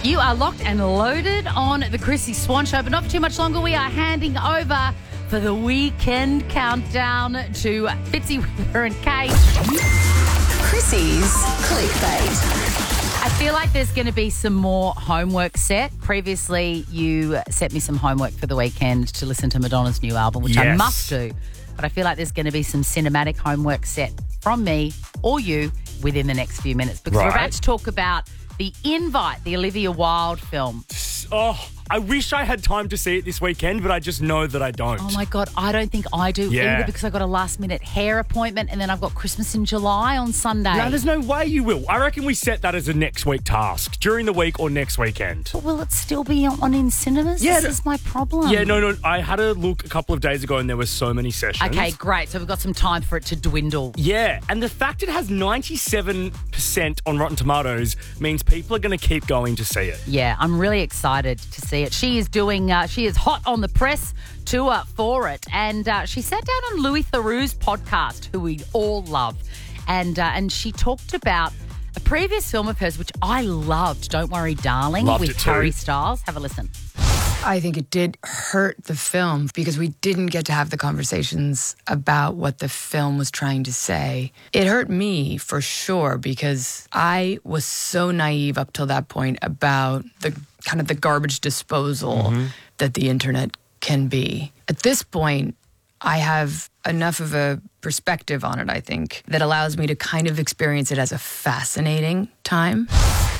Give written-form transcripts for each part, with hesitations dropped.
You are locked and loaded on the Chrissy Swan Show, but not for too much longer. We are handing over for the weekend countdown to Fitzy, Wither and Kate. Chrissy's Clickbait. I feel like there's going to be some more homework set. Previously, you set me some homework for the weekend to listen to Madonna's new album, which I must do. But I feel like there's going to be some cinematic homework set from me or you within the next few minutes because we're about to talk about The Invite, the Olivia Wilde film. Oh, I wish I had time to see it this weekend, but I just know that I don't. Oh, my God. I don't think I do either because I got a last-minute hair appointment and then I've got Christmas in July on Sunday. No, there's no way you will. I reckon we set that as a next week task, during the week or next weekend. But will it still be on in cinemas? Yeah, this is my problem. Yeah, no. I had a look a couple of days ago and there were so many sessions. Okay, great. So we've got some time for it to dwindle. Yeah, and the fact it has 97% on Rotten Tomatoes means people are going to keep going to see it. Yeah, I'm really excited to see it. She is doing, she is hot on the press tour for it. And she sat down on Louis Theroux's podcast, who we all love. And she talked about a previous film of hers, which I loved, Don't Worry, Darling, with Harry Styles. Have a listen. I think it did hurt the film because we didn't get to have the conversations about what the film was trying to say. It hurt me for sure because I was so naive up till that point about the kind of the garbage disposal that the internet can be. At this point, I have enough of a perspective on it, I think, that allows me to kind of experience it as a fascinating time.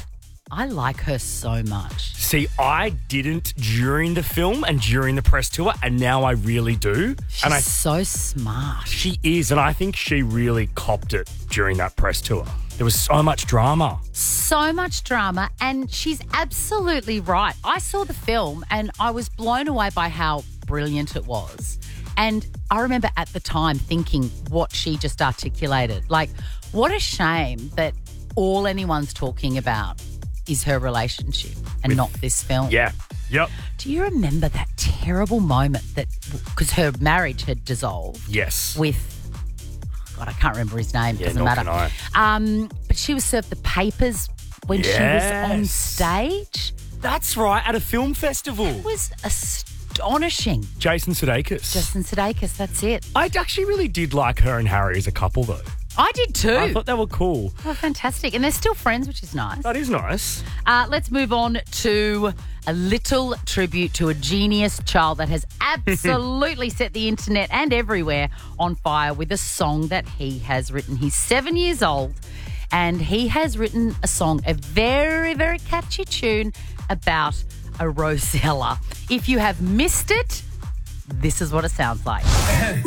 I like her so much. See, I didn't during the film and during the press tour, and now I really do. She's so smart. She is, and I think she really copped it during that press tour. There was so much drama. So much drama, and she's absolutely right. I saw the film, and I was blown away by how brilliant it was. And I remember at the time thinking what she just articulated. Like, what a shame that all anyone's talking about is her relationship and not this film. Yeah. Yep. Do you remember that terrible moment that, because her marriage had dissolved? Yes. With, God, I can't remember his name. Yeah, doesn't nor matter. can I. But she was served the papers when she was on stage. That's right, at a film festival. It was astonishing. Jason Sudeikis, that's it. I actually really did like her and Harry as a couple, though. I did too. I thought they were cool. Oh, fantastic. And they're still friends, which is nice. That is nice. Let's move on to a little tribute to a genius child that has absolutely set the internet and everywhere on fire with a song that he has written. He's 7 years old and he has written a song, a very, very catchy tune about a Rosella. If you have missed it, this is what it sounds like.